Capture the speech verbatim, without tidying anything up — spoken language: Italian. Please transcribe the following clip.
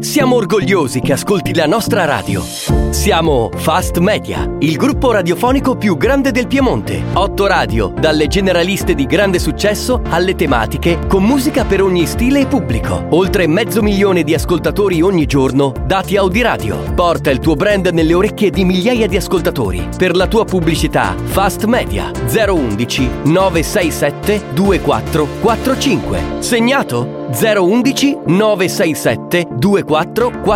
Siamo orgogliosi che ascolti la nostra radio. Siamo Fast Media, il gruppo radiofonico più grande del Piemonte. Otto radio, dalle generaliste di grande successo alle tematiche, con musica per ogni stile e pubblico. Oltre mezzo milione di ascoltatori ogni giorno, dati Audiradio. Porta il tuo brand nelle orecchie di migliaia di ascoltatori. Per la tua pubblicità, Fast Media zero undici nove sei sette due quattro quattro cinque. Segnato? zero undici nove sei sette due quattro quattro